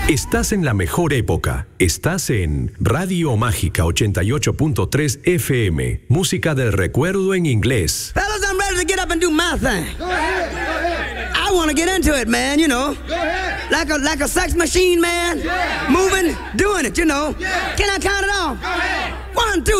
Estás en la mejor época. Estás en Radio Mágica 88.3 FM. Música del recuerdo en inglés. Fellas, I'm ready to get up and do my thing. Go ahead. I want to get into it, man, you know. Go ahead. Like a sex machine, man. Yeah. Moving, doing it, you know. Yeah. Can I count it off? Go ahead. 1, 2,